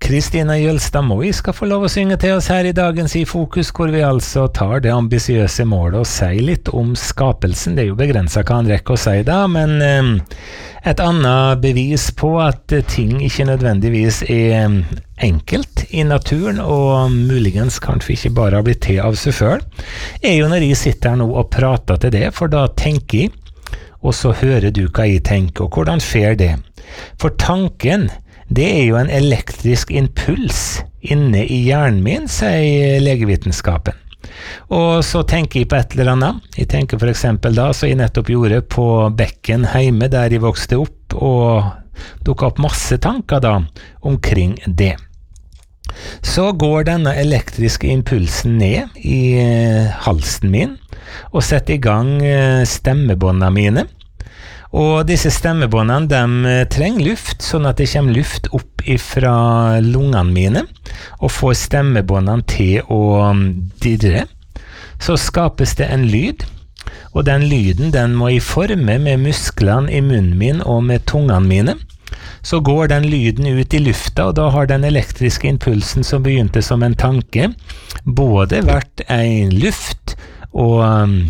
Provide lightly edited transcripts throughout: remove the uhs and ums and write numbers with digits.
Kristina Jølstad Moi skal få lov å synge til oss her i dagens I Fokus, hvor vi altså tar det ambisiøse målet og sier litt om skapelsen. Det er jo begrenset hva han rekker å si da, men et annet bevis på at ting ikke nødvendigvis er enkelt i naturen, og muligens kanskje ikke bare har blitt til av seg selv, er jo når jeg sitter her nå og prater til det, for da tenker jeg, og så hører du hva jeg tenker, og hvordan skjer det? For tanken, det er jo en elektrisk impuls inne i hjernen min, sier legevitenskapen. Og så tenker jeg på et eller annet. Jeg tenker for eksempel da, så jeg nettopp gjorde på bekken hjemme der jeg vokste opp, og dukket opp masse tanker da omkring det. Så går denne elektriske impulsen ned i halsen min, og setter i gang stemmebåndene mine. Og disse stemmebåndene, de trenger luft, sånn at det kommer luft opp ifra lungene mine, og får stemmebåndene til å dirre. Så skapes det en lyd, og den lyden den må jeg forme med musklene i munnen min og med tungene mine. Så går den lyden ut i lufta, og da har den elektriske impulsen som begynte som en tanke, både vært en luft, og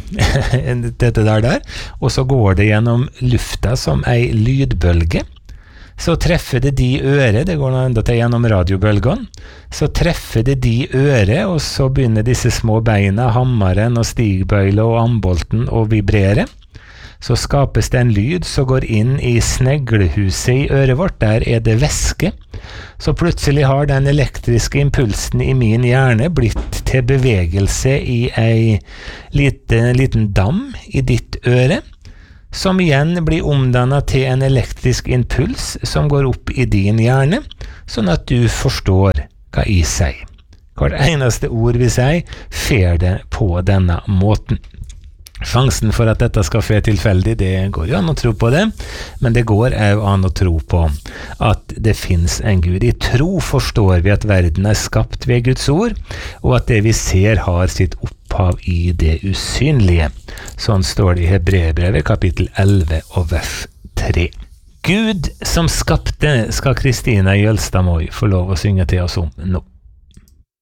dette der, og så går det gjennom lufta som ei lydbølge. Så treffer det de øret, det går enda til gjennom radiobølgene, så treffer det de øret, og så begynner disse små beina, hammeren og stigbøyle og ambolten å vibrere. Så skapes det en lyd som går inn i sneglehuset i øret vårt, der er det væske. Så plutselig har den elektriske impulsen i min hjerne blitt til bevegelse i en liten dam i ditt øre, som igjen blir omdannet til en elektrisk impuls som går opp i din hjerne, sånn at du forstår hva jeg sier. Hvert eneste ord vi sier, fer det på denne måten. Sjansen for at dette skal skje tilfeldig, det går jo an å tro på det, men det går også an å tro på at det finnes en Gud. I tro forstår vi at verden er skapt ved Guds ord, og at det vi ser har sitt opphav i det usynlige. Sånn står det i Hebreerbrevet kapittel 11 og vers 3. Gud som skapte skal Kristina Jølstad Moi få lov å synge til oss om nå.